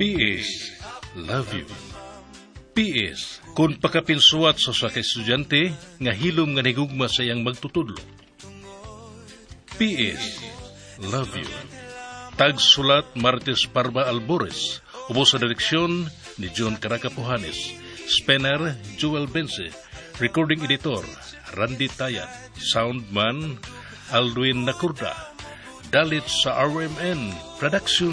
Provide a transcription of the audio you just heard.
PS, love you. PS, kung pakapinsuat sa ka estudyante, nga hilom nga nigugma sa iyang magtutudlo. PS, love you. Tagsulat Martes Parba Albores, ubos sa direksyon ni John Caracapuhanes, Spener Joel Bense, recording editor Randy Tayan, soundman Alduin Nakurda, dalit sa RMN Production